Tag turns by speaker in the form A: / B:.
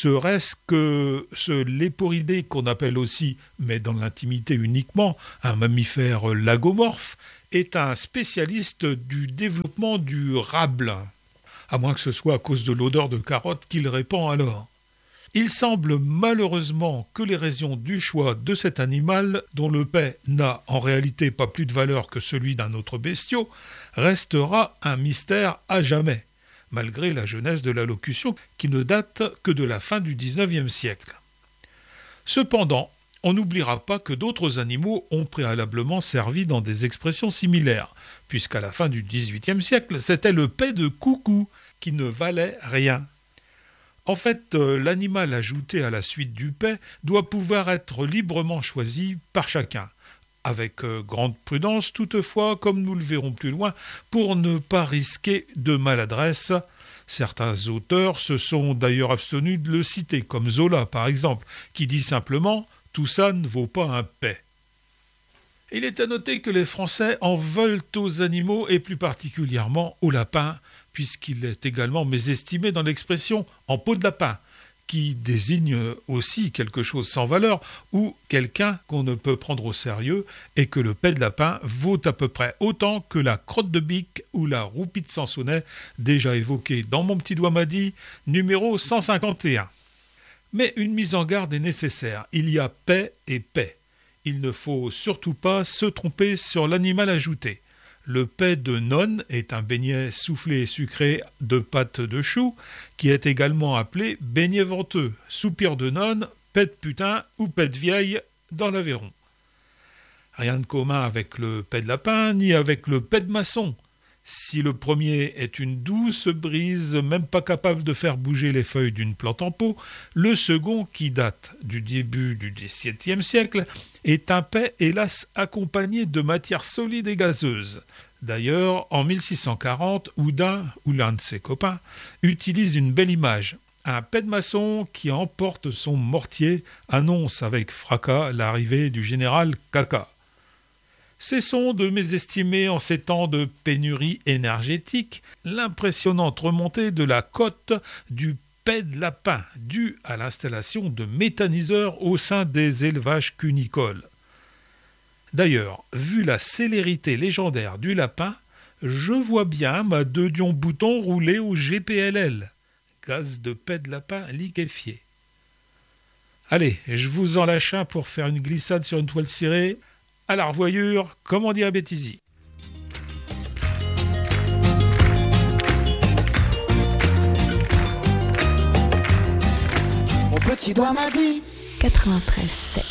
A: serait-ce que ce léporidé qu'on appelle aussi, mais dans l'intimité uniquement, un mammifère lagomorphe, est un spécialiste du développement du rable, à moins que ce soit à cause de l'odeur de carotte qu'il répand alors. Il semble malheureusement que les raisons du choix de cet animal, dont le paix n'a en réalité pas plus de valeur que celui d'un autre bestiau, restera un mystère à jamais, malgré la jeunesse de l'allocution qui ne date que de la fin du XIXe siècle. Cependant, on n'oubliera pas que d'autres animaux ont préalablement servi dans des expressions similaires, puisqu'à la fin du XVIIIe siècle, c'était le paix de coucou qui ne valait rien. En fait, l'animal ajouté à la suite du paix doit pouvoir être librement choisi par chacun, avec grande prudence toutefois, comme nous le verrons plus loin, pour ne pas risquer de maladresse. Certains auteurs se sont d'ailleurs abstenus de le citer, comme Zola par exemple, qui dit simplement « tout ça ne vaut pas un paix ». Il est à noter que les Français en veulent aux animaux et plus particulièrement aux lapins, puisqu'il est également mésestimé dans l'expression « en peau de lapin », qui désigne aussi quelque chose sans valeur ou quelqu'un qu'on ne peut prendre au sérieux et que le paix de lapin vaut à peu près autant que la crotte de bique ou la roupie de Sansonnet, déjà évoquée dans Mon petit doigt m'a dit, numéro 151. Mais une mise en garde est nécessaire, il y a paix et paix. Il ne faut surtout pas se tromper sur l'animal ajouté. Le paix de nonne est un beignet soufflé et sucré de pâte de chou qui est également appelé beignet venteux, soupir de nonne, paix de putain ou paix de vieille dans l'Aveyron. Rien de commun avec le paix de lapin ni avec le paix de maçon. Si le premier est une douce brise, même pas capable de faire bouger les feuilles d'une plante en pot, le second, qui date du début du XVIIe siècle, est un paix hélas accompagné de matières solides et gazeuses. D'ailleurs, en 1640, Houdin, ou l'un de ses copains, utilise une belle image. Un paix de maçon qui emporte son mortier annonce avec fracas l'arrivée du général Caca. Cessons de mésestimer en ces temps de pénurie énergétique l'impressionnante remontée de la cote du paix de lapin due à l'installation de méthaniseurs au sein des élevages cunicoles. D'ailleurs, vu la célérité légendaire du lapin, je vois bien ma Dion Bouton rouler au GPLL, gaz de paix de lapin liquéfié. Allez, je vous en lâche un pour faire une glissade sur une toile cirée. À la revoyure, comme on dit à Béthisy.
B: Mon petit doigt m'a dit
C: 93.7